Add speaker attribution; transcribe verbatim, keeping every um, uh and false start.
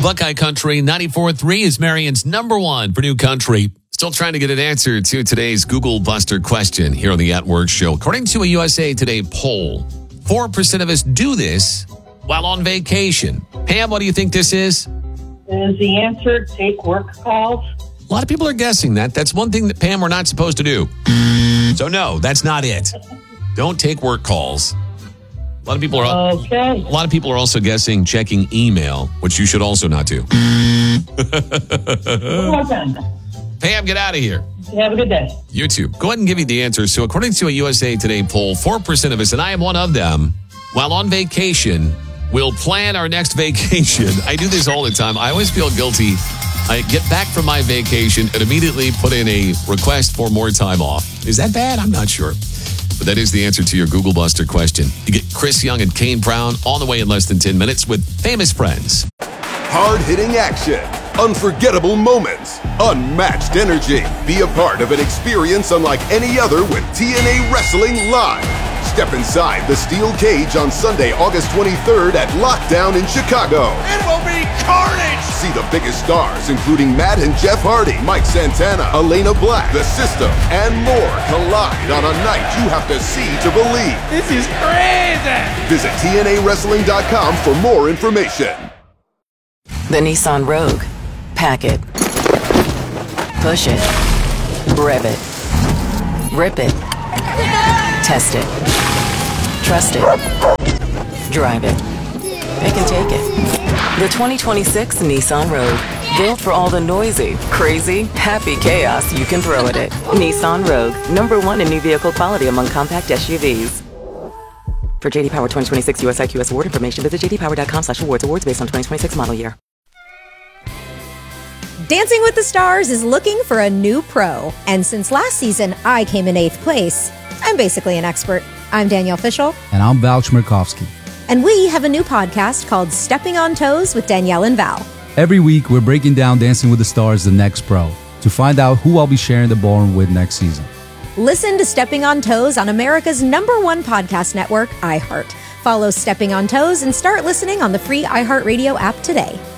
Speaker 1: Buckeye Country. ninety-four point three is Marion's number one for new country. Still trying to get an answer to today's Google Buster question here on the At Work Show. According to a U S A Today poll, four percent of us do this while on vacation. Pam, what do you think this is?
Speaker 2: Is the answer take work calls?
Speaker 1: A lot of people are guessing that. That's one thing that, Pam, we're not supposed to do. So, no, that's not it. Don't take work calls. A lot of people are
Speaker 2: okay.
Speaker 1: A lot of people are also guessing checking email, which you should also not do.
Speaker 2: Well done.
Speaker 1: Pam, get out of here.
Speaker 2: Have a good day.
Speaker 1: You too. Go ahead and give me the answer. So according to a U S A Today poll, four percent of us, and I am one of them, while on vacation, will plan our next vacation. I do this all the time. I always feel guilty. I get back from my vacation and immediately put in a request for more time off. Is that bad? I'm not sure. But that is the answer to your Google Buster question. You get Chris Young and Kane Brown on the way in less than ten minutes with Famous Friends.
Speaker 3: Hard-hitting action, unforgettable moments, unmatched energy. Be a part of an experience unlike any other with T N A Wrestling Live. Step inside the steel cage on Sunday, August twenty-third at Lockdown in Chicago.
Speaker 4: It will be carnage!
Speaker 3: See the biggest stars, including Matt and Jeff Hardy, Mike Santana, Elena Black, The System, and more collide on a night you have to see to believe.
Speaker 4: This is crazy!
Speaker 3: Visit T N A wrestling dot com for more information.
Speaker 5: The Nissan Rogue. Pack it. Push it. Rev it. Rip it. Test it. Trust it. Drive it. Pick and take it. The twenty twenty-six Nissan Rogue. Built for all the noisy, crazy, happy chaos you can throw at it. Nissan Rogue. Number one in new vehicle quality among compact S U Vs. For J D Power twenty twenty-six U S I Q S award information, visit j d power dot com slash awards. Awards based on twenty twenty-six model year.
Speaker 6: Dancing with the Stars is looking for a new pro. And since last season, I came in eighth place. I'm basically an expert. I'm Danielle Fishel.
Speaker 7: And I'm Val Chmerkovsky.
Speaker 6: And we have a new podcast called Stepping on Toes with Danielle and Val.
Speaker 7: Every week, we're breaking down Dancing with the Stars, the next pro, to find out who I'll be sharing the ballroom with next season.
Speaker 6: Listen to Stepping on Toes on America's number one podcast network, iHeart. Follow Stepping on Toes and start listening on the free iHeartRadio app today.